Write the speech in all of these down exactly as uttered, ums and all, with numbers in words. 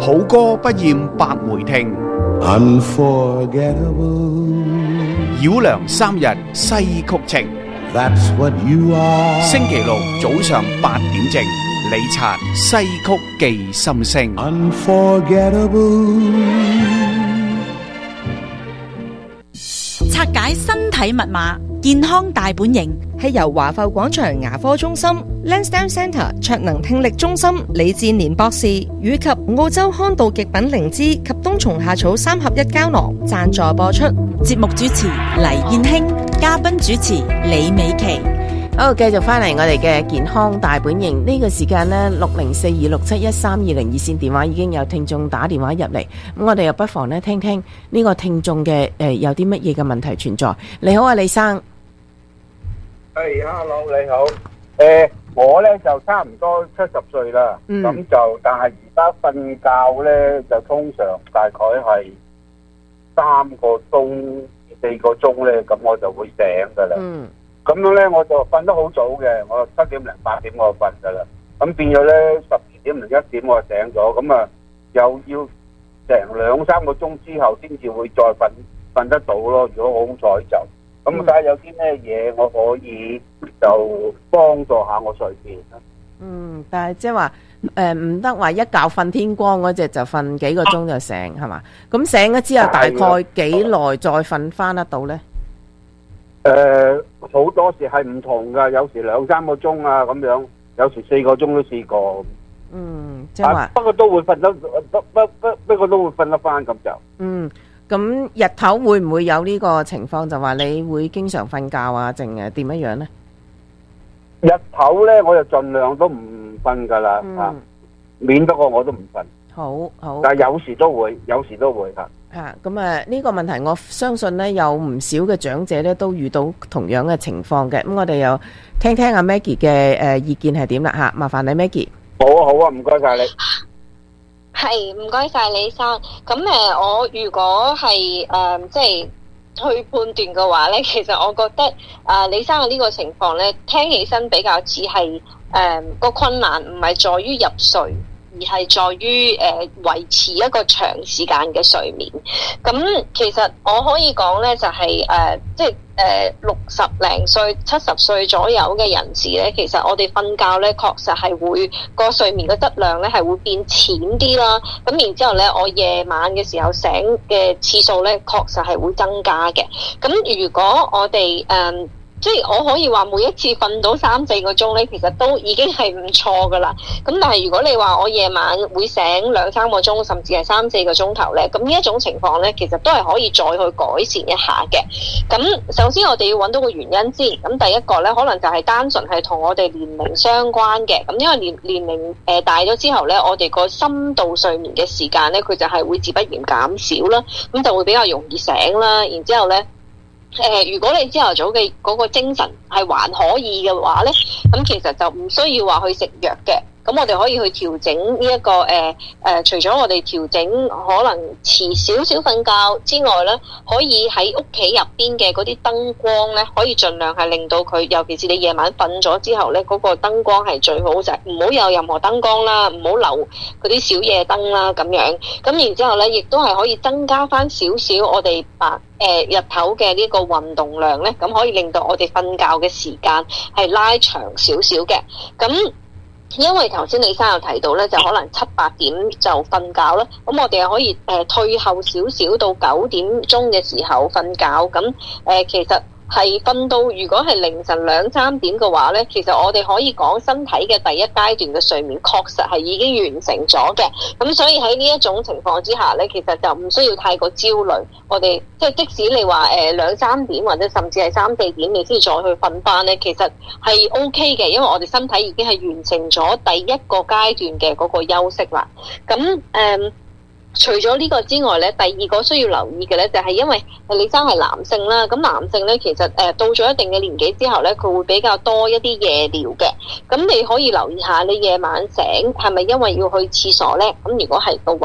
好歌不厭百回聽， Unforgettable， 繞梁三日西曲情。 That's what you are。 星期六早上八點正，李察西曲記心聲。 Unforgettable。 拆解身體密碼，健康大本營係由華埠廣場牙科中心、Lansdowne Centre 卓能聽力中心李志年博士以及澳洲康道極品靈芝及冬蟲夏草三合一膠囊贊助播出。 節目主持黎燕卿，嘉賓主持李美琪。 好，繼續翻嚟我哋嘅健康大本營呢個時間呢，六零四二六七一三二零二線電話已經有聽眾打電話入嚟，咁我哋又不妨呢聽聽呢個聽眾嘅誒有啲乜嘢嘅問題存在。你好啊，李生。 係、hey，hello，你好。誒、呃，我咧就差唔多七十歲啦，咁、嗯、就但係而家瞓覺咧就通常大概係三個鐘、四個鐘咧，咁我就會醒噶啦。嗯。咁樣咧，我就瞓得好早嘅，我七點零八點我瞓噶啦。咁變咗咧，十二點零一點我醒咗，咁啊又要成兩三個鐘之後先至會再瞓瞓得到咯。如果好彩就咁，睇下有啲咩嘢我可以就幫助下我睡眠啦。 嗯，但係即係話誒唔得話一覺瞓天光嗰隻就瞓幾個鐘就醒係嘛？咁醒咗之後大概幾耐再瞓翻得到咧？ 誒、呃，好多時係唔同噶，有時兩三個鐘啊咁樣，有時四個鐘都試過。 嗯，即係話， 不過都會瞓得，不不不，不過都會瞓得翻咁就。 嗯，咁日頭會唔會有呢個情況？就話你會經常瞓覺啊，定係點樣樣咧？ 日頭咧，我就盡量都唔瞓噶啦，吓、嗯，免得過我都唔瞓。 好好， 但係有時都會，有時都會吓。 啊，咁啊呢個問題我相信咧有唔少嘅長者咧都遇到同樣嘅情況嘅，咁我哋又聽聽阿 Maggie 嘅誒意見係點啦吓，麻煩你 Maggie。 好啊好啊，唔該晒你。 係唔該晒李生。咁誒，我如果係誒即係去判斷嘅話咧，其實我覺得啊、呃、李生嘅呢個情況咧，聽起身比較似係誒個困難唔係在於入睡，而係在於誒、呃、維持一個長時間嘅睡眠。咁其實我可以講咧，就係、是、誒、呃、即係誒六十零歲、七十歲左右嘅人士咧，其實我哋瞓覺咧，確實係會個睡眠嘅質量咧係會變淺啲啦。咁然之後咧，我夜晚嘅時候醒嘅次數咧，確實係會增加嘅。咁如果我哋誒、呃即係我可以話每一次瞓到三四個鐘咧，其實都已經係唔錯噶啦。咁但係如果你話我夜晚會醒兩三個鐘，甚至係三四個鐘頭咧，咁呢一種情況咧，其實都係可以再去改善一下嘅。咁首先我哋要揾到個原因先。咁第一個咧，可能就係單純係同我哋年齡相關嘅。咁因為年年齡誒大咗之後咧，我哋個深度睡眠嘅時間咧，佢就係會自不然減少啦，咁就會比較容易醒啦。然之後咧。誒、呃，如果你朝頭早嘅嗰個精神係還可以嘅話咧，咁其實就唔需要話去食藥嘅。咁我哋可以去調整呢、這、一個誒誒、呃呃，除咗我哋調整可能遲少少瞓覺之外咧，可以喺屋企入邊嘅嗰啲燈光咧，可以盡量係令到佢，尤其是你夜晚瞓咗之後咧，嗰、那個燈光係最好，就係唔好有任何燈光啦，唔好留嗰啲小夜燈啦咁樣。咁然之後咧，亦都係可以增加翻少少我哋白誒、呃、日頭嘅呢個運動量咧，咁可以令到我哋瞓覺嘅時間係拉長少少嘅。咁因為頭先李生有提到咧，就可能七八點就瞓覺啦，咁我哋又可以誒、呃、退後少少到九點鐘嘅時候瞓覺，咁誒、呃、其實係瞓到如果係凌晨兩三點嘅話咧，其實我哋可以講身體嘅第一階段嘅睡眠確實係已經完成咗嘅，咁所以喺呢一種情況之下咧，其實就唔需要太過焦慮。我哋即係即使你話誒兩三點或者甚至係三四點你先再去瞓翻咧，其實係 O K 嘅，因為我哋身體已經係完成咗第一個階段嘅嗰個休息啦。咁誒。嗯除咗呢個之外咧，第二個需要留意嘅咧，就係因為李生係男性啦，咁男性咧其實誒到咗一定嘅年紀之後咧，佢會比較多一啲夜尿嘅。咁你可以留意下，你夜晚醒係咪因為要去廁所咧？咁如果係嘅話，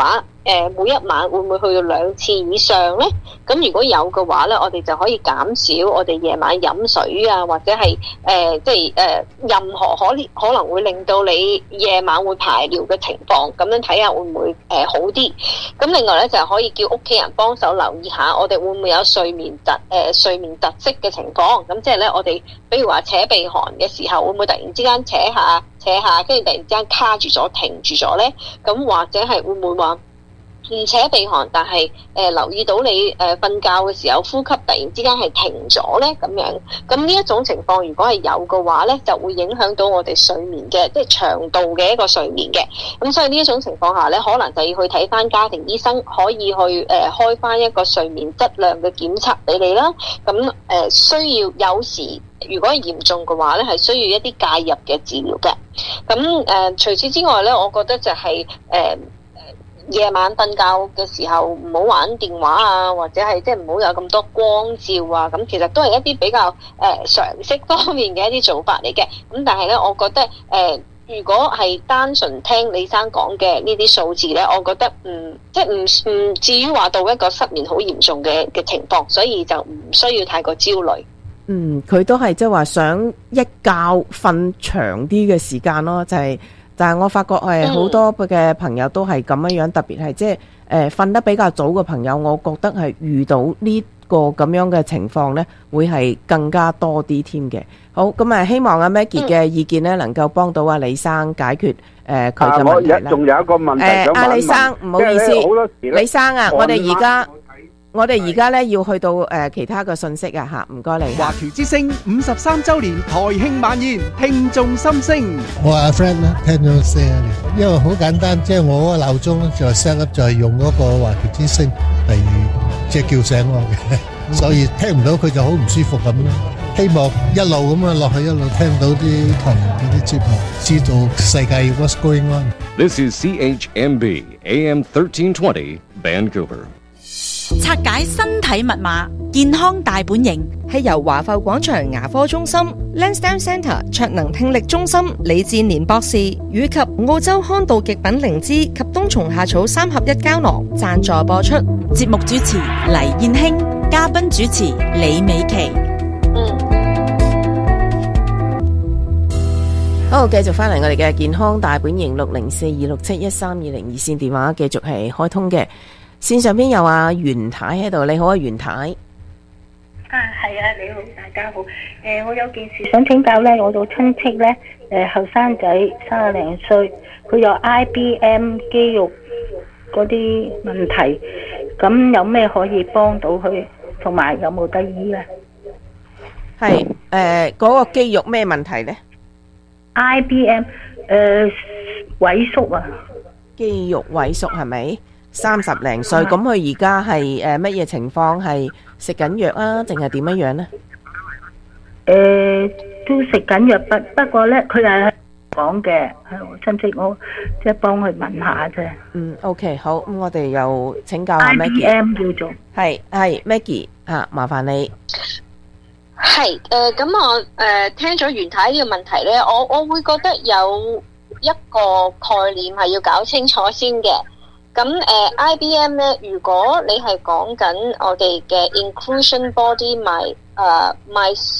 誒每一晚會唔會去到兩次以上咧？咁如果有嘅話咧，我哋就可以減少我哋夜晚飲水啊，或者係誒、呃、即係誒、呃、任何可可能會令到你夜晚會排尿嘅情況，咁樣睇下會唔會誒、呃、好啲。咁另外咧就係可以叫屋企人幫手留意下，我哋會唔會有睡眠突誒、呃、睡眠突擊嘅情況。咁即係咧，我哋比如話扯鼻鼾嘅時候，會唔會突然之間扯下扯下，跟住突然之間卡住咗停住咗咧？咁或者係會唔會話唔扯鼻鼾，但係誒、呃、留意到你誒瞓、呃、覺嘅時候呼吸突然之間係停咗咧？咁樣，咁呢一種情況如果係有嘅話咧，就會影響到我哋睡眠嘅，即係長度嘅一個睡眠嘅。咁所以呢一種情況下咧，可能就要去睇翻家庭醫生，可以去誒、呃、開翻一個睡眠質量嘅檢測俾你啦。咁誒、呃、需要有時如果係嚴重嘅話咧，係需要一啲介入嘅治療嘅。咁誒、呃、除此之外咧，我覺得就係、是、誒。呃夜晚瞓覺嘅時候唔好玩電話啊，或者係即係唔好有咁多光照啊，咁其實都係一啲比較誒、呃、常識方面嘅一啲做法嚟嘅。咁但係咧，我覺得誒、呃，如果係單純聽李生講嘅呢啲數字咧，我覺得唔即係唔唔至於話到一個失眠好嚴重嘅嘅情況，所以就唔需要太過焦慮。 嗯，佢都係即係話想一覺瞓長啲嘅時間咯，就係、是。但係我發覺係好多嘅朋友都係咁樣樣，特別係即係誒瞓得比較早嘅朋友，我覺得係遇到呢個咁樣嘅情況呢，會係更加多啲添嘅。好，咁啊，希望阿 Maggie 嘅意見呢，能夠幫到阿李生解決誒佢嘅問題啦。 仲有一個問題想問一問。誒，阿李生唔好意思， 李生啊，我哋而家。我哋而家咧要去到誒、呃、其他嘅信息啊吓，唔該你。 華僑之聲五十三週年台慶晚宴，聽眾心聲。 我阿 friend 咧聽咗四十年，因為好簡單，即係我嗰個鬧鐘咧就 set up 就係用嗰個華僑之聲嚟即係叫醒我嘅，所以聽唔到佢就好唔舒服咁咯。希望一路咁啊落去，一路聽到啲朋友嗰啲節目，知道世界 what's going on。 This is C H M B A M thirteen twenty Vancouver。 拆解身體密碼，健康大本營係由華埠廣場牙科中心、Lansdowne Centre 卓能聽力中心李志年博士以及澳洲康道極品靈芝及冬蟲夏草三合一膠囊贊助播出。 節目主持黎燕卿，嘉賓主持李美琪。 嗯， 好，繼續翻嚟我哋嘅健康大本營六零四二六七一三二零熱線電話繼續係開通嘅。線上邊有阿袁太喺度，你好啊，袁太。 啊，係啊，你好，大家好。誒、呃，我有件事想請教咧，我個親戚咧，誒後生仔三十零歲，佢有 I B M 肌肉嗰啲問題，咁有咩可以幫到佢，同埋有冇得醫咧？ 係誒，嗰個肌肉咩問題咧 ？I B M 誒、呃、萎縮啊， 肌肉萎縮係咪？三十零歲，咁佢而家係誒乜嘢情況？係食緊藥啊，定係點樣樣咧？ 誒、呃，都食緊藥，不不過咧，佢係講嘅，係我親戚，我即係幫佢問下啫。 嗯 ，OK， 好，咁我哋又請教下 Maggie。I B M 叫做係係 Maggie 啊，麻煩你。 係誒，咁、呃、我誒、呃、聽咗袁太呢個問題咧，我我會覺得有一個概念係要搞清楚先嘅。咁誒、呃、I B M 咧，如果你係講緊我哋嘅 inclusion body my 誒 my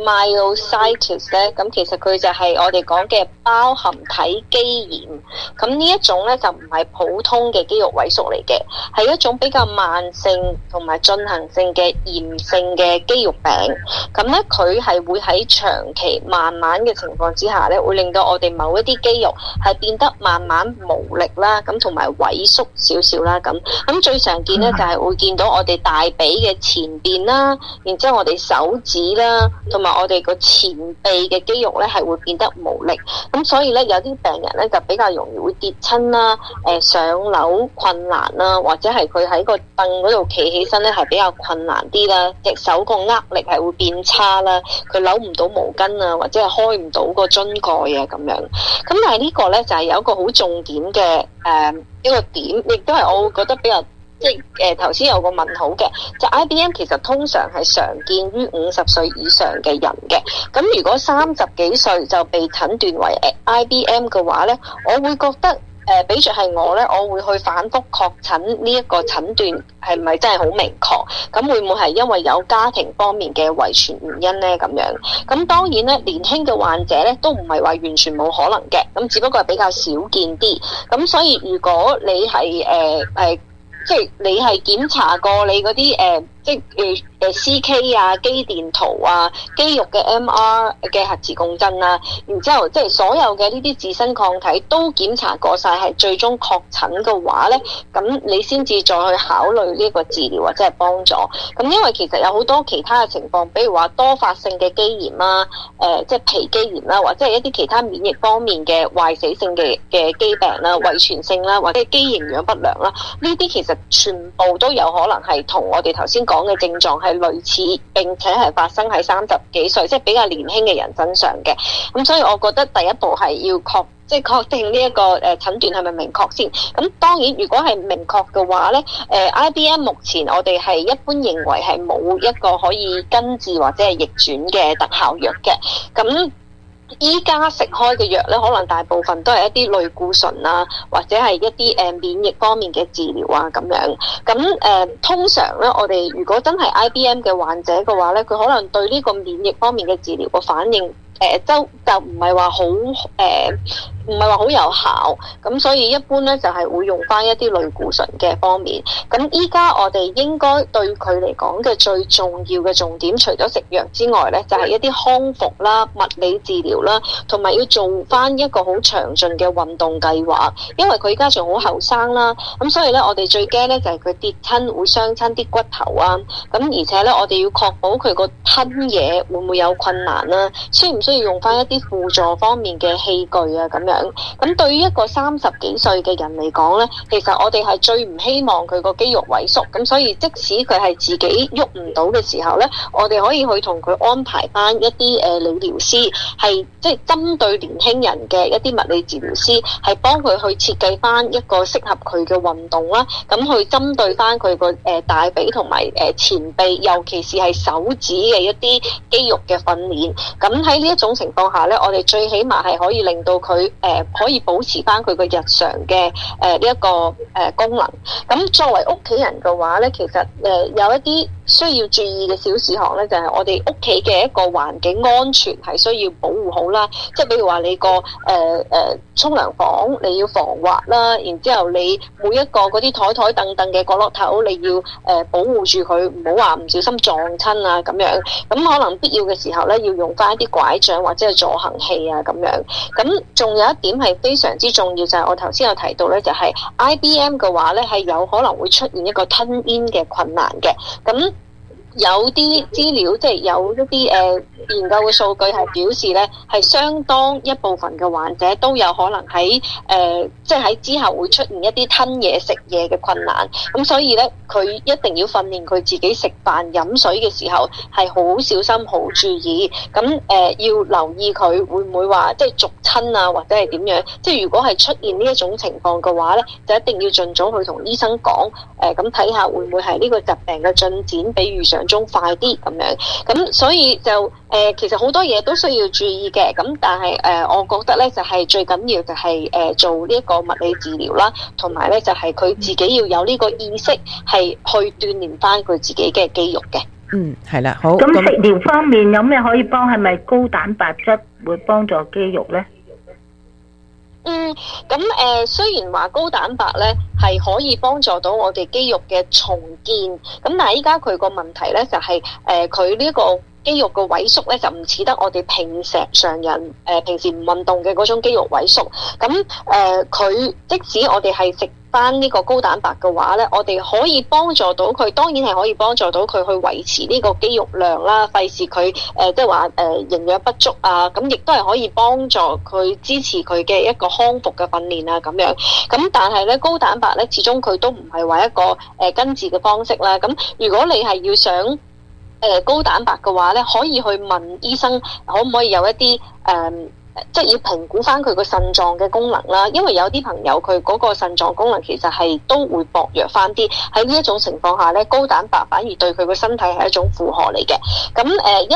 myositis 咧，咁其實佢就係我哋講嘅包含體肌炎。咁呢一種咧就唔係普通嘅肌肉萎縮嚟嘅，係一種比較慢性同埋進行性嘅炎性嘅肌肉病。咁咧佢係會喺長期慢慢嘅情況之下咧，會令到我哋某一啲肌肉係變得慢慢無力啦，咁同埋萎縮少少啦。咁咁最常見咧就係會見到我哋大髀嘅前邊啦，然之後我哋手指啦，同埋我哋個前臂嘅肌肉咧係會變得無力。咁所以咧有啲病人咧就比較容易會跌親啦，誒、呃、上樓困難啦，或者係佢喺個凳嗰度企起身咧係比較困難啲啦，隻手個握力係會變差啦，佢扭唔到毛巾啊，或者係開唔到個樽蓋啊咁樣。咁但係呢個咧就係有一個好重點嘅誒、呃、一個點，亦都係我會覺得比較即係誒頭先有個問號嘅，就 I B M 其實通常係常見於五十歲以上嘅人嘅。咁如果三十幾歲就被診斷為 I B M 嘅話咧，我會覺得誒，比著係我咧，我會去反覆確診呢一個診斷係咪真係好明確？咁會唔會係因為有家庭方面嘅遺傳原因咧？咁樣咁當然咧，年輕嘅患者咧都唔係話完全冇可能嘅，咁只不過係比較少見啲。咁所以如果你係誒誒，即係你係檢查過你嗰啲誒，即係誒誒 C K 啊、肌電圖啊、肌肉嘅 M R 嘅核磁共振啊，然之後即係所有嘅呢啲自身抗體都檢查過晒，係最終確診嘅話咧，咁你先至再去考慮呢個治療或者係幫助。咁因為其實有好多其他嘅情況，比如話多發性嘅肌炎啦，誒、呃、即係皮肌炎啦，或者係一啲其他免疫方面嘅壞死性嘅嘅疾病啦、遺傳性啦，或者肌營養不良啦，呢啲其實全部都有可能係同我哋頭先講嘅症狀係類似，並且係發生喺三十幾歲，即係比較年輕嘅人身上嘅。咁所以我覺得第一步係要確即係確定呢一個誒診斷係咪明確先。咁當然如果係明確嘅話咧，誒 I B M 目前我哋係一般認為係冇一個可以根治或者係逆轉嘅特效藥嘅。咁依家食開嘅藥咧，可能大部分都係一啲類固醇啊，或者係一啲誒免疫方面嘅治療啊咁樣。咁誒、呃、通常咧，我哋如果真係 I B M 嘅患者嘅話咧，佢可能對呢個免疫方面嘅治療個反應。誒、呃、就就唔係話好誒，唔係話好有效，咁所以一般咧就係、是、會用翻一啲類固醇嘅方面。咁依家我哋應該對佢嚟講嘅最重要嘅重點，除咗食藥之外咧，就係、是、一啲康復啦、物理治療啦，同埋要做翻一個好詳盡嘅運動計劃。因為佢依家仲好後生啦，咁所以咧我哋最驚咧就係、是、佢跌親會傷親啲骨頭啊。咁而且咧我哋要確保佢個吞嘢會唔會有困難啦，需唔需要用翻一啲輔助方面嘅器具啊咁樣。咁對於一個三十幾歲嘅人嚟講咧，其實我哋係最唔希望佢個肌肉萎縮。咁所以即使佢係自己喐唔到嘅時候咧，我哋可以去同佢安排翻一啲誒理療師，係即係針對年輕人嘅一啲物理治療師，係幫佢去設計翻一個適合佢嘅運動啦。咁去針對翻佢個誒大髀同埋誒前臂，尤其是係手指嘅一啲肌肉嘅訓練。咁喺呢一種情況下咧，我哋最起碼係可以令到佢誒、呃、可以保持翻佢個日常嘅誒呢一個誒、呃、功能。咁作為屋企人嘅話咧，其實誒、呃、有一啲需要注意嘅小事項咧，就係、是、我哋屋企嘅一個環境安全係需要保護好啦。即係比如話你個誒誒沖涼房你要防滑啦，然之後你每一個嗰啲台台凳凳嘅角落頭你要誒、呃、保護住佢，唔好話唔小心撞親啊咁樣。咁可能必要嘅時候咧，要用翻一啲拐杖或者係助行器啊咁樣。咁仲有一點係非常之重要，就係、是、我頭先有提到咧，就係、是、I B M 嘅話咧係有可能會出現一個吞嚥嘅困難嘅。咁有啲資料即係有一啲誒、呃、研究嘅數據係表示咧，係相當一部分嘅患者都有可能喺誒、呃、即係喺之後會出現一啲吞嘢食嘢嘅困難。咁所以咧，佢一定要訓練佢自己食飯飲水嘅時候係好小心好注意。咁誒、呃、要留意佢會唔會話即係逐親啊，或者係點樣？即係如果係出現呢一種情況嘅話咧，就一定要盡早去同醫生講誒，咁睇下會唔會係呢個疾病嘅進展比預想中快啲咁樣。咁所以就誒、呃、其實好多嘢都需要注意嘅。咁但係誒、呃、我覺得咧就係、是、最緊要就係、是、誒、呃、做呢一個物理治療啦，同埋咧就係、是、佢自己要有呢個意識係去鍛鍊翻佢自己嘅肌肉嘅。 嗯，係啦，好。 咁食療方面有咩可以幫？係咪高蛋白質會幫助肌肉咧？ 嗯，咁誒、呃，雖然話高蛋白咧係可以幫助到我哋肌肉嘅重建，咁但係依家佢個問題咧就係、是、誒，佢、呃、呢個肌肉嘅萎縮咧就唔似得我哋平時常人誒、呃、平時唔運動嘅嗰種肌肉萎縮。咁誒，佢、呃、即使我哋係食翻呢個高蛋白嘅話咧，我哋可以幫助到佢，當然係可以幫助到佢去維持呢個肌肉量啦，費事佢誒即係話誒營養不足啊，咁亦都係可以幫助佢支持佢嘅一個康復嘅訓練啊咁樣。咁但係咧高蛋白咧始終佢都唔係話一個誒、呃、根治嘅方式啦。咁如果你係要想誒、呃、高蛋白嘅話咧，可以去問醫生可唔可以有一啲誒。呃即係要評估翻佢個腎臟嘅功能啦，因為有啲朋友佢嗰個腎臟功能其實係都會薄弱翻啲。喺呢一種情況下咧，高蛋白反而對佢個身體係一種負荷嚟嘅。咁誒、呃、一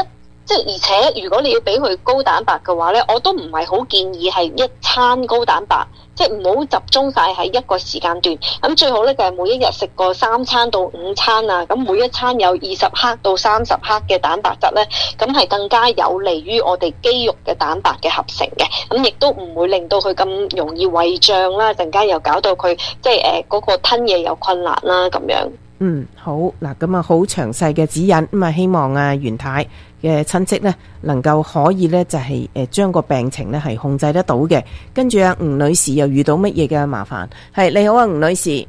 即係而且如果你要俾佢高蛋白嘅話咧，我都唔係好建議係一餐高蛋白，即係唔好集中晒喺一個時間段。咁最好咧就係每一日食個三餐到五餐啊，咁每一餐有二十克到三十克嘅蛋白質咧，咁係更加有利於我哋肌肉嘅蛋白嘅合成嘅，咁亦都唔會令到佢咁容易胃脹啦，陣間又搞到佢即係誒嗰個吞嘢有困難啦咁樣。 嗯，好嗱，咁啊好詳細嘅指引，咁啊希望啊袁太嘅親戚呢能夠可以呢就係誒將個病情呢係控制得到嘅。跟住啊吳女士又遇到乜嘢嘅麻煩？係你好啊吳女士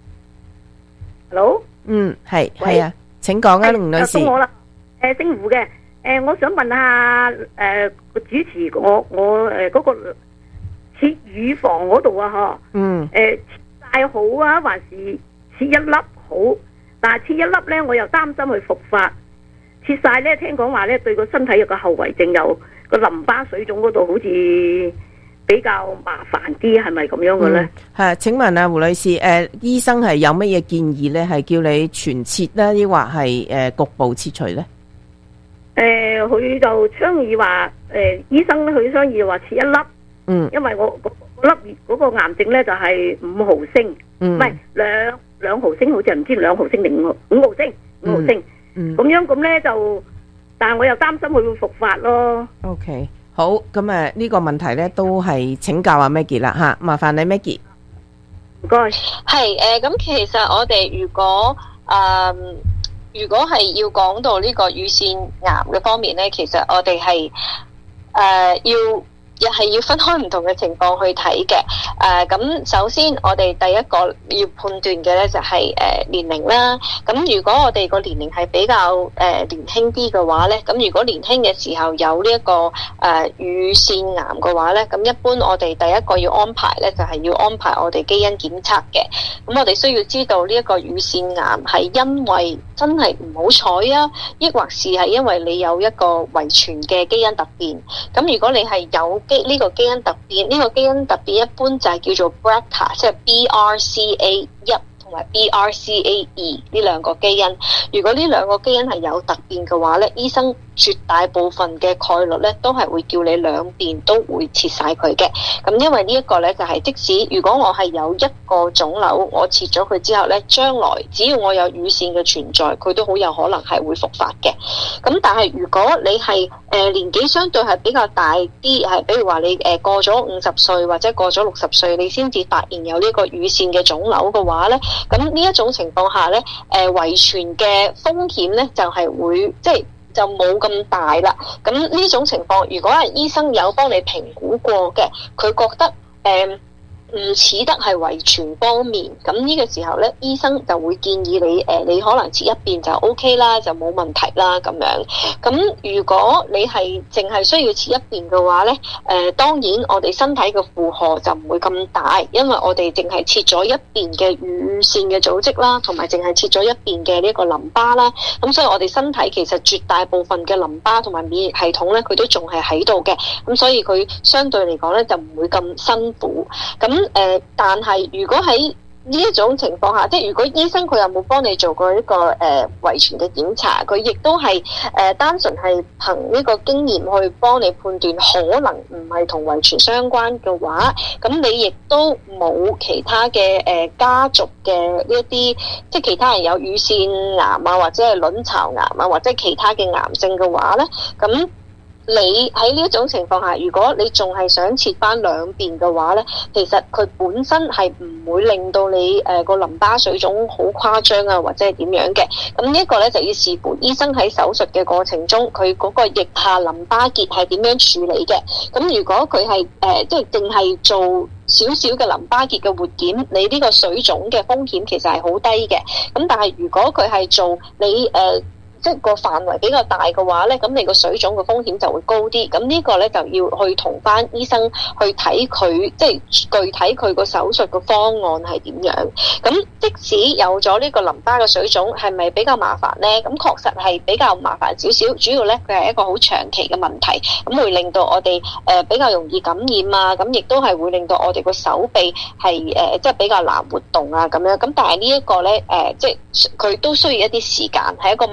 ，Hello， 嗯係係啊，請講啊吳女士。 到我啦，誒姓胡嘅，誒我想問下誒個主持，我我誒嗰個切乳房嗰度啊，嗬，嗯，誒切晒好啊，還是切一粒好？但係切一粒咧，我又擔心佢復發。切晒咧，聽講話咧對個身體有個後遺症，有個淋巴水腫嗰度好似比較麻煩啲，係咪咁樣嘅咧？ 係、嗯，請問啊胡女士，誒、呃、醫生係有乜嘢建議咧？係叫你全切啦，抑或係誒局部切除咧？ 誒、呃，佢就倡議話，誒、呃、醫生咧佢倡議話切一粒，嗯，因為我嗰粒嗰個癌症咧就係五毫升，唔係兩兩毫升，好似唔知兩毫升定五毫五毫升，五毫升，咁、嗯、樣咁咧就，但係我又擔心佢會復發咯。 OK， 好，咁誒呢個問題咧都係請教阿 Maggie 啦吓，麻煩你 Maggie。 唔該。 係誒，咁、呃、其實我哋如果誒、呃、如果係要講到呢個乳腺癌嘅方面咧，其實我哋係誒要。又係要分開唔同嘅情況去睇嘅，誒、呃、咁首先我哋第一個要判斷嘅咧就係、是、誒、呃、年齡啦。咁如果我哋個年齡係比較誒、呃、年輕啲嘅話咧，咁如果年輕嘅時候有呢、這、一個誒、呃、乳腺癌嘅話咧，咁一般我哋第一個要安排咧就係、是、要安排我哋基因檢測嘅。咁我哋需要知道呢一個乳腺癌係因為真係唔好彩啊，抑或是係因為你有一個遺傳嘅基因突變。咁如果你係有基呢個基因突變，呢、這個基因突變一般就係叫做 B R C A， 即係 B R C A 一同埋 B R C A 二呢兩個基因。如果呢兩個基因係有突變嘅話咧，醫生絕大部分嘅概率咧都係會叫你兩邊都會切晒佢嘅。咁因為呢一個咧就係、是、即使如果我係有一個腫瘤，我切咗佢之後咧，將來只要我有乳腺嘅存在，佢都好有可能係會復發嘅。咁但係如果你係誒、呃、年紀相對係比較大啲，係比如話你誒、呃、過咗五十歲或者過咗六十歲，你先至發現有呢個乳腺嘅腫瘤嘅話咧，咁呢一種情況下咧，誒、呃、遺傳嘅風險咧就係、是、會即係。就冇咁大啦。咁呢種情況，如果係醫生有幫你評估過嘅，佢覺得誒唔似得係遺傳方面，咁呢個時候咧，醫生就會建議你誒、呃，你可能切一邊就 O K 啦，就冇問題啦咁樣。咁如果你係淨係需要切一邊嘅話咧，誒、呃、當然我哋身體嘅負荷就唔會咁大，因為我哋淨係切咗一邊嘅乳腺嘅組織啦，同埋淨係切咗一邊嘅呢個淋巴啦。咁所以我哋身體其實絕大部分嘅淋巴同埋免疫系統咧，佢都仲係喺度嘅。咁所以佢相對嚟講咧，就唔會咁辛苦。咁誒、呃，但係如果喺呢一種情況下，即係如果醫生佢有冇幫你做過一個誒、呃、遺傳嘅檢查，佢亦都係誒、呃、單純係憑呢個經驗去幫你判斷，可能唔係同遺傳相關嘅話，咁你亦都冇其他嘅誒、呃、家族嘅呢一啲，即係其他人有乳腺癌啊，或者係卵巢癌啊，或者其他嘅癌症嘅話咧，咁。你喺呢一種情況下，如果你仲係想切翻兩邊嘅話咧，其實佢本身係唔會令到你誒個、呃、淋巴水腫好誇張啊，或者係點樣嘅。咁呢一個咧就要視乎醫生喺手術嘅過程中，佢嗰個腋下淋巴結係點樣處理嘅。咁如果佢係誒即係淨係做少少嘅淋巴結嘅活檢，你呢個水腫嘅風險其實係好低嘅。咁但係如果佢係做你誒。呃即係個範圍比較大嘅話咧，咁你個水腫嘅風險就會高啲。咁呢個咧就要去同翻醫生去睇佢，即係具體佢個手術嘅方案係點樣。咁即使有咗呢個淋巴嘅水腫，係咪比較麻煩咧？咁確實係比較麻煩少少。主要咧佢係一個好長期嘅問題，咁會令到我哋誒比較容易感染啊。咁亦都係會令到我哋個手臂係誒即係比較難活動啊咁樣。咁但係呢一個咧誒，即係佢都需要一啲時間，係一個慢性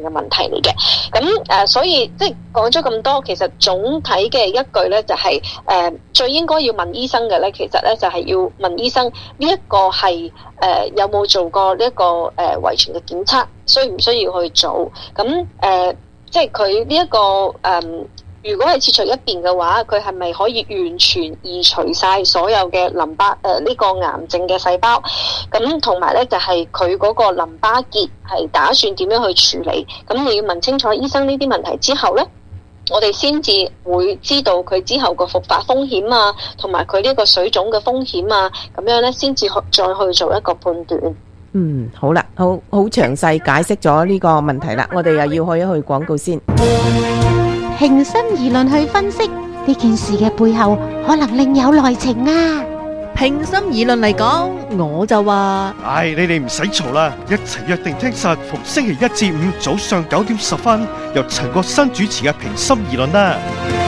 嘅問題嚟嘅。咁誒、呃，所以即係講咗咁多，其實總體嘅一句咧就係、是、誒、呃、最應該要問醫生嘅咧，其實咧就係、是、要問醫生呢一個係誒、呃、有冇做過呢一個誒遺傳嘅檢測，需唔需要去做？咁誒、呃，即係佢呢一個誒。呃如果係切除一邊嘅話，佢係咪可以完全移除晒所有嘅淋巴誒呢、呃這個癌症嘅細胞？咁同埋咧就係佢嗰個淋巴結係打算點樣去處理？咁你要問清楚醫生呢啲問題之後咧，我哋先至會知道佢之後個復發風險啊，同埋佢呢個水腫嘅風險啊，咁樣咧先至再去做一個判斷。 嗯，好啦，好好詳細解釋咗呢個問題啦，我哋又要去一去廣告先。 平心而論去分析呢件事嘅背後，可能另有內情啊！ 平心而論嚟講，我就話： 唉，你哋唔使嘈啦，一齊約定聽實逢星期一至五早上九點十分，由陳國新主持嘅平心而論啦。